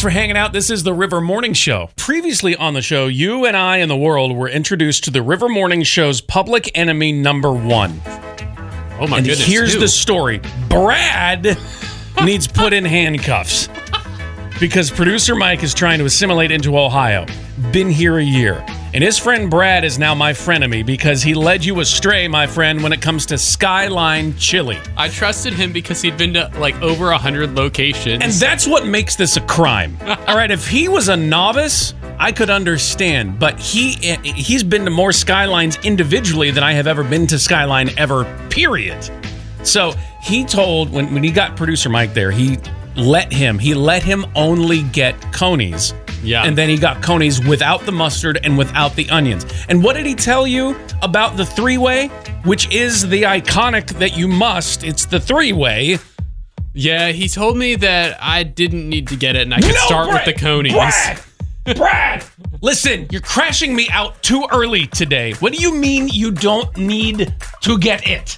Thanks for hanging out. This is the River Morning Show. Previously on the show, you and I and the world were introduced to the River Morning Show's public enemy number one. Oh my And goodness. here's who? the story. Brad needs put in handcuffs because producer Mike is trying to assimilate into Ohio. Been here a year. And his friend Brad is now my frenemy because he led you astray, my friend, when it comes to Skyline Chili. I trusted him because he'd been to like over 100 locations. And that's what makes this a crime. All right, if he was a novice, I could understand. But he's been to more Skylines individually than I have ever been to Skyline ever, period. So he told, when he got producer Mike there, he let him only get Coney's. Yeah. And then he got Coney's without the mustard and without the onions. And what did he tell you about the three-way? Which is the iconic that you must. It's the three-way. Yeah, he told me that I didn't need to get it and I could start with the Coney's. Brad! Listen, you're crashing me out too early today. What do you mean you don't need to get it?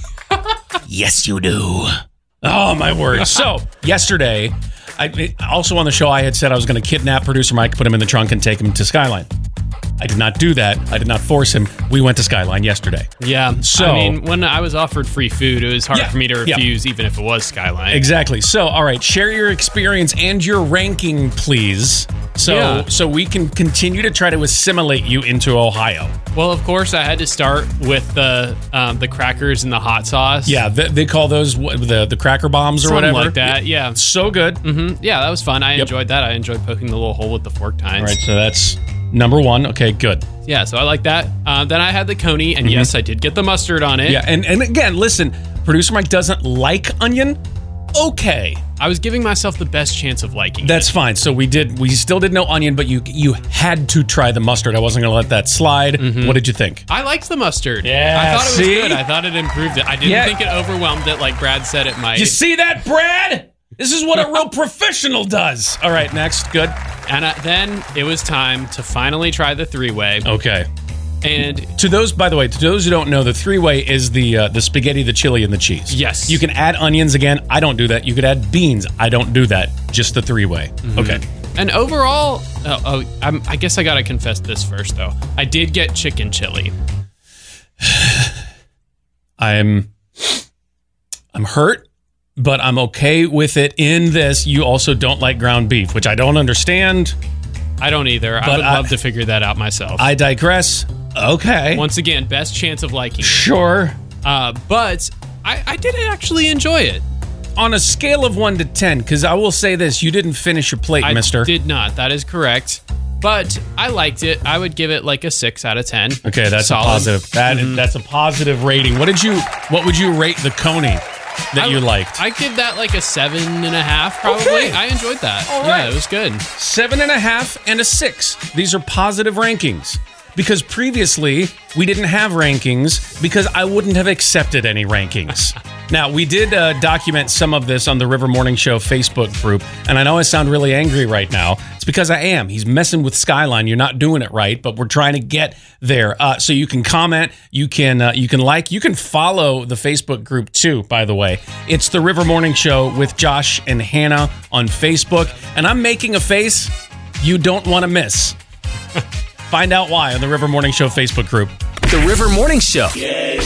Yes, you do. Oh, my word. So, yesterday, also on the show, I had said I was going to kidnap producer Mike, put him in the trunk, and take him to Skyline. I did not do that. I did not force him. We went to Skyline yesterday. Yeah. So, I mean, when I was offered free food, it was hard for me to Yeah. refuse, even if it was Skyline. Exactly. So, all right, share your experience and your ranking, please. So we can continue to try to assimilate you into Ohio. Well, of course, I had to start with the crackers and the hot sauce. Yeah, they call those the cracker bombs or Something whatever. like that, yeah. So good. Yeah, that was fun. I enjoyed that. I enjoyed poking the little hole with the fork tines. All right, so that's number one. Okay, good. Yeah, so I like that. Then I had the Coney, and yes, I did get the mustard on it. Yeah, and again, listen, producer Mike doesn't like onion. Okay, I was giving myself the best chance of liking that's it. fine. So we still did no onion, but you had to try the mustard. I wasn't going to let that slide. What did you think? I liked the mustard. Yeah, I thought it was see? good. I thought it improved it. I didn't think it overwhelmed it like Brad said it might. You see that, Brad? This is what a real professional does. All right, next. Good. And then it was time to finally try the three-way. Okay. And To those, by the way, to those who don't know, the three-way is the spaghetti, the chili, and the cheese. Yes. You can add onions again. I don't do that. You could add beans. I don't do that. Just the three-way. Okay. And overall, I guess I gotta confess this first though. I did get chicken chili. I'm hurt, but I'm okay with it in this. You also don't like ground beef, which I don't understand. I don't either. I But would love to figure that out myself. I digress. Okay. Once again, best chance of liking it. Sure. But I did actually enjoy it. On a scale of 1 to 10, because I will say this, you didn't finish your plate, I mister. did not. That is correct. But I liked it. I would give it like a 6 out of 10. Okay, that's Solid. a positive. That's a positive rating. What would you rate the Coney that you liked? I give that like a 7.5 probably. Okay. I enjoyed that. All right. Yeah, it was good. 7.5 and a 6. These are positive rankings. Because previously, we didn't have rankings because I wouldn't have accepted any rankings. Now, we did document some of this on the River Morning Show Facebook group, and I know I sound really angry right now. It's because I am. He's messing with Skyline. You're not doing it right, but we're trying to get there. So you can comment, you can like, you can follow the Facebook group too, by the way. It's the River Morning Show with Josh and Hannah on Facebook, and I'm making a face you don't want to miss. Find out why on the River Morning Show Facebook group. The River Morning Show.